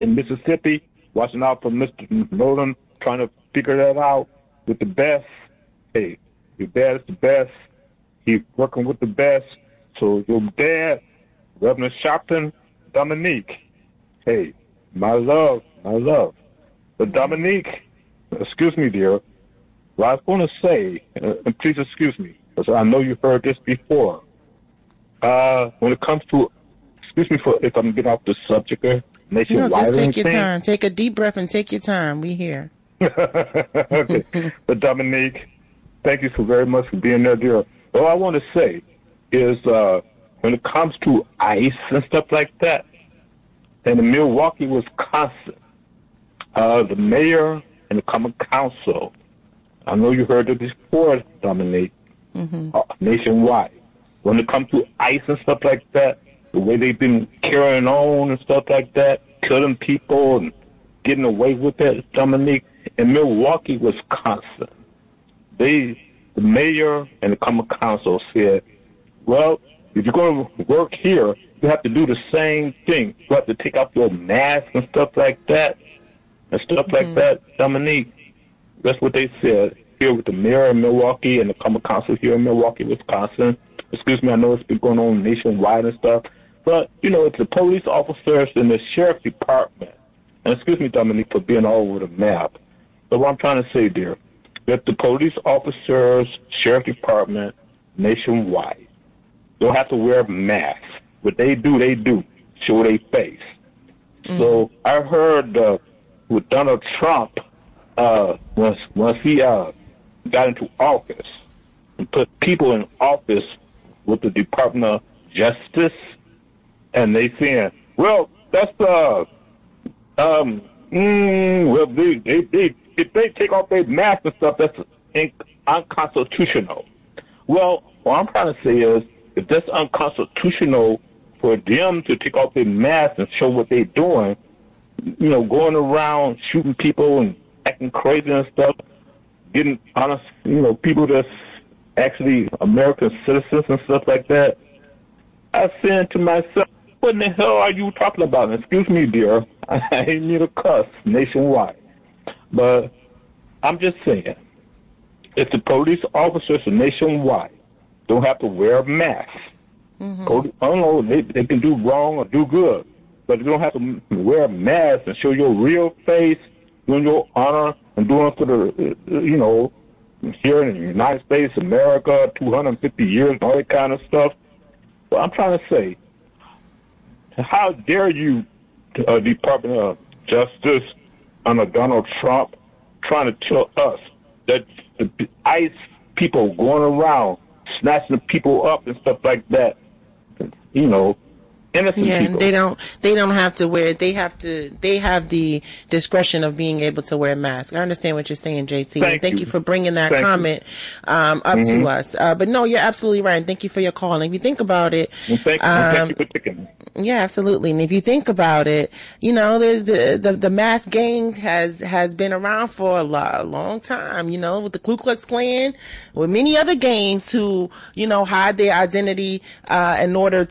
in Mississippi, watching out for Mr. Nolan, trying to figure that out with the best. Hey, your dad is the best. He's working with the best. So your dad, Reverend Sharpton, Dominique, hey, my love. But Dominique, excuse me, dear, what I was going to say, and please excuse me, because I know you heard this before. When it comes to, excuse me for if I'm getting off the subject nationwide. No, just take your time. Take a deep breath and take your time. We here. Okay. But Dominique, thank you so very much for being there, dear. All I want to say is when it comes to ICE and stuff like that, in Milwaukee, Wisconsin, the mayor and the common council, I know you heard it before, Dominique, nationwide. When it comes to ICE and stuff like that, the way they've been carrying on and stuff like that, killing people and getting away with it, Dominique, in Milwaukee, Wisconsin, the mayor and the common council said, well, if you're going to work here, you have to do the same thing. You have to take off your mask and stuff like that, like that, Dominique. That's what they said here with the mayor in Milwaukee and the common council here in Milwaukee, Wisconsin. Excuse me, I know it's been going on nationwide and stuff, but, it's the police officers and the sheriff department. And excuse me, Dominique, for being all over the map. But what I'm trying to say, dear, that the police officers, sheriff department, nationwide, don't have to wear masks. What they do, show their face. So I heard with Donald Trump, once he got into office and put people in office with the Department of Justice, and they saying, well, that's well, if they take off their mask and stuff, that's unconstitutional. Well, what I'm trying to say is, if that's unconstitutional for them to take off their mask and show what they're doing, going around shooting people and acting crazy and stuff, getting honest, people that's actually American citizens and stuff like that, I said to myself, what in the hell are you talking about? And excuse me, dear, I ain't need a cuss nationwide. But I'm just saying, if the police officers nationwide don't have to wear a mask, I don't know, they can do wrong or do good, but you don't have to wear a mask and show your real face, doing your honor and doing for the, here in the United States, America, 250 years, all that kind of stuff. Well, I'm trying to say, how dare you, Department of Justice under Donald Trump, trying to tell us that the ICE people going around snatching people up and stuff like that, innocent people. They don't have to wear, they have the discretion of being able to wear a mask. I understand what you're saying, JT. Thank you for bringing that comment up to us. But no, you're absolutely right. And thank you for your call. And if you think about it, thank you for taking me. Yeah, absolutely. And if you think about it, there's the mask gang has been around for a long time, with the Ku Klux Klan, with many other gangs who, hide their identity, in order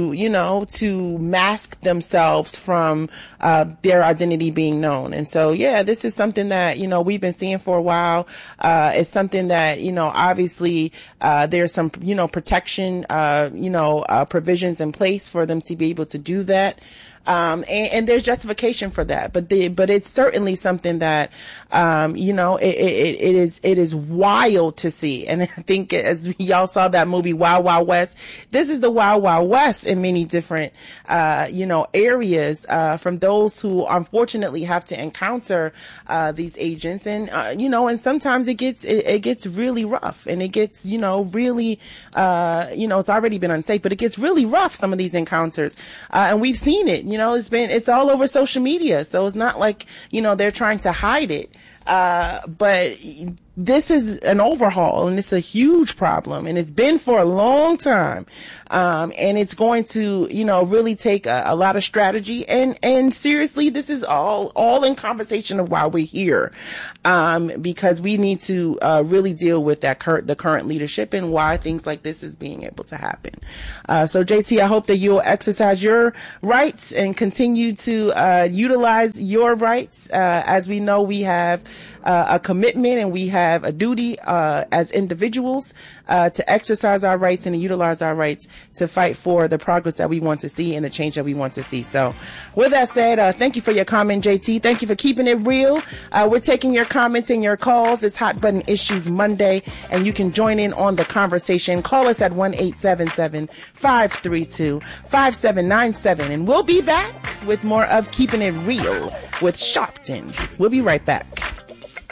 to mask themselves from, their identity being known. And so, yeah, this is something that, we've been seeing for a while. It's something that, obviously, there's some, protection, provisions in place for them to be able to do that. And there's justification for that, but it's certainly something that, it is wild to see. And I think as y'all saw that movie, Wild Wild West, this is the Wild Wild West in many different, areas, from those who unfortunately have to encounter, these agents. And, and sometimes it gets really rough, and it gets, really, it's already been unsafe, but it gets really rough, some of these encounters. And we've seen it, it's all over social media. So it's not like, they're trying to hide it. But this is an overhaul, and it's a huge problem, and it's been for a long time. And it's going to, really take a lot of strategy, and seriously, this is all in conversation of why we're here. Because we need to, really deal with the current leadership and why things like this is being able to happen. So JT, I hope that you'll exercise your rights and continue to, utilize your rights. As we know, we have, a commitment and we have a duty, as individuals, to exercise our rights and to utilize our rights to fight for the progress that we want to see and the change that we want to see. So with that said, thank you for your comment, JT. Thank you for keeping it real. We're taking your comments and your calls. It's Hot Button Issues Monday, and you can join in on the conversation. Call us at 1-877-532-5797, and we'll be back with more of Keeping It Real with Sharpton. We'll be right back.